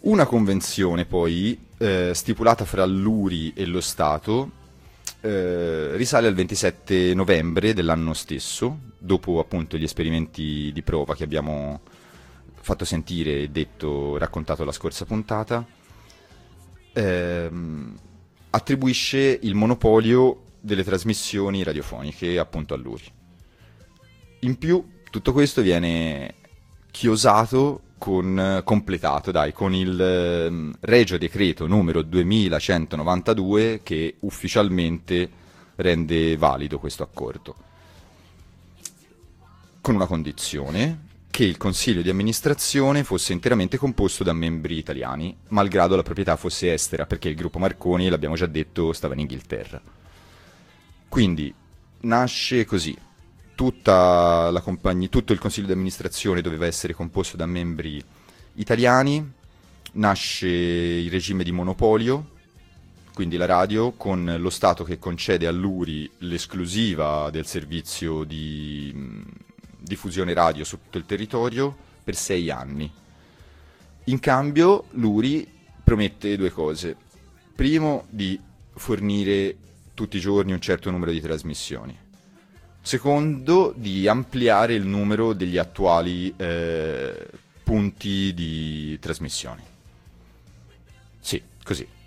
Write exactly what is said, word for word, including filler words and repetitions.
Una convenzione poi, eh, stipulata fra l'U R I e lo Stato, eh, risale al ventisette novembre dell'anno stesso, dopo appunto gli esperimenti di prova che abbiamo fatto sentire e detto, raccontato la scorsa puntata. ehm, attribuisce il monopolio delle trasmissioni radiofoniche appunto all'U R I. In più, tutto questo viene chiosato con, completato, dai, con il ehm, Regio Decreto numero duemilacentonovantadue che ufficialmente rende valido questo accordo, con una condizione: che il consiglio di amministrazione fosse interamente composto da membri italiani, malgrado la proprietà fosse estera, perché il gruppo Marconi, l'abbiamo già detto, stava in Inghilterra. Quindi nasce così. Tutta la compagnia, tutto il consiglio di amministrazione doveva essere composto da membri italiani, nasce il regime di monopolio, quindi la radio, con lo Stato che concede all'U R I l'esclusiva del servizio di mh, diffusione radio su tutto il territorio per sei anni. In cambio l'U R I promette due cose: primo, di fornire tutti i giorni un certo numero di trasmissioni; secondo, di ampliare il numero degli attuali eh, punti di trasmissione. Sì, così.